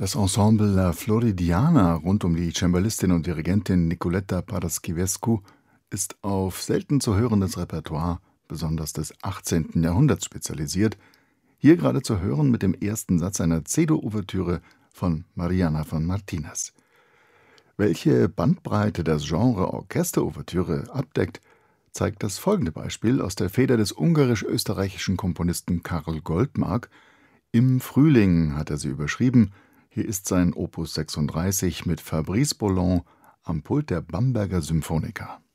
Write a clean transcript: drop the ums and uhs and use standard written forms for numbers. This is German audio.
Das Ensemble La Floridiana rund um die Cembalistin und Dirigentin Nicoletta Paraschivescu ist auf selten zu hörendes Repertoire, besonders des 18. Jahrhunderts, spezialisiert. Hier gerade zu hören mit dem ersten Satz einer Cedo-Ouvertüre von Mariana von Martinez. Welche Bandbreite das Genre Orchesterouvertüre abdeckt, zeigt das folgende Beispiel aus der Feder des ungarisch-österreichischen Komponisten Karl Goldmark. Im Frühling hat er sie überschrieben. Hier ist sein Opus 36 mit Fabrice Boland am Pult der Bamberger Symphoniker.